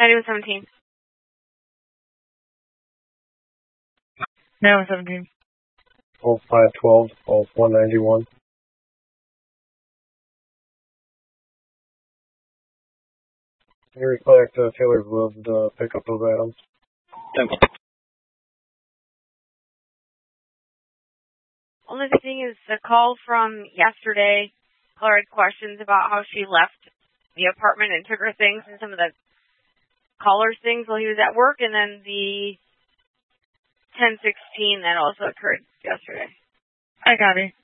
9117. 9117. 0512, 191. Can you reflect Taylorsville to pick up those items? Only thing is the call from yesterday. Caller had questions about how she left the apartment and took her things and some of the caller's things while he was at work, and then the 1016 that also occurred yesterday. I copy.